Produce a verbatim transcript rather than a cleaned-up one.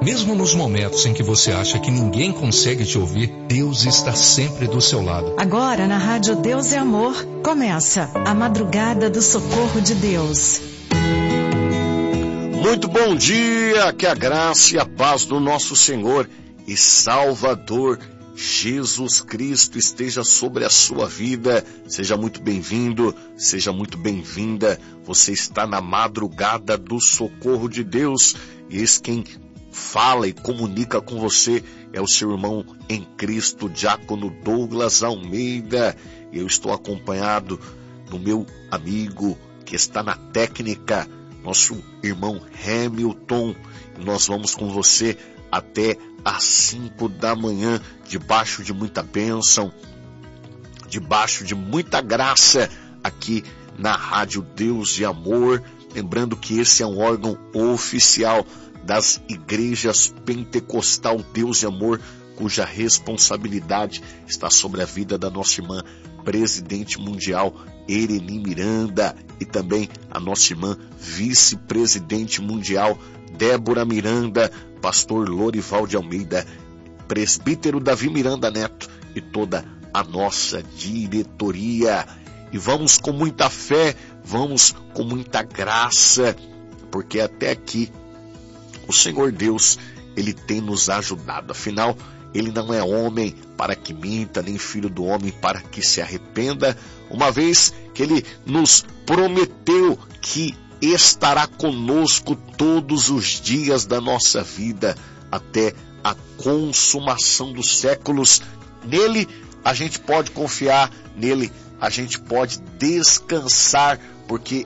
Mesmo nos momentos em que você acha que ninguém consegue te ouvir, Deus está sempre do seu lado. Agora na Rádio Deus é Amor, começa a Madrugada do Socorro de Deus. Muito bom dia, que a graça e a paz do nosso Senhor e Salvador Jesus Cristo esteja sobre a sua vida. Seja muito bem-vindo, seja muito bem-vinda. Você está na Madrugada do Socorro de Deus. E eis quem fala e comunica com você é o seu irmão em Cristo, Diácono Douglas Almeida. Eu estou acompanhado do meu amigo que está na técnica, nosso irmão Hamilton. E nós vamos com você até às cinco da manhã, debaixo de muita bênção, debaixo de muita graça, aqui na Rádio Deus de Amor. Lembrando que esse é um órgão oficial das igrejas pentecostal Deus de Amor, cuja responsabilidade está sobre a vida da nossa irmã presidente mundial Ereni Miranda e também a nossa irmã vice-presidente mundial Débora Miranda, pastor Lorival de Almeida, presbítero Davi Miranda Neto e toda a nossa diretoria. E vamos com muita fé, vamos com muita graça, porque até aqui o Senhor Deus, Ele tem nos ajudado. Afinal, Ele não é homem para que minta, nem filho do homem para que se arrependa, uma vez que Ele nos prometeu que estará conosco todos os dias da nossa vida, até a consumação dos séculos. Nele a gente pode confiar, nele a gente pode descansar, porque